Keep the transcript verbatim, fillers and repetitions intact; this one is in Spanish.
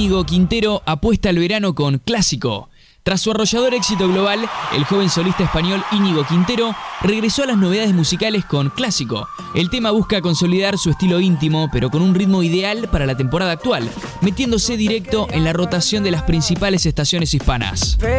Íñigo Quintero apuesta al verano con Clásico. Tras su arrollador éxito global, el joven solista español Íñigo Quintero regresó a las novedades musicales con Clásico. El tema busca consolidar su estilo íntimo, pero con un ritmo ideal para la temporada actual, metiéndose directo en la rotación de las principales estaciones hispanas.